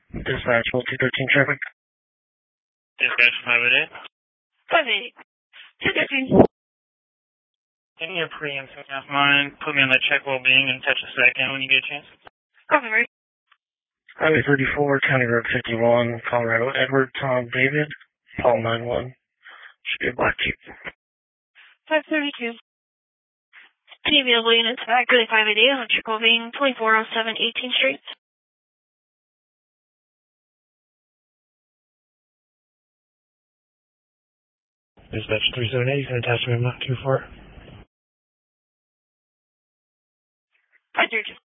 Dispatch 213 traffic. Dispatch 588. 588. 213. Give me a preempt half mine. Put me on that check well-being and touch a second when you get a chance. Copy, Mary. Highway 34, County Road 51, Colorado, Edward, Tom, David, Paul 91. Should be a black Jeep. 532. Can you be able units back to 588 on check well-being 2407 18th Street? Dispatch 378, you can attach me, I'm not too far. 532.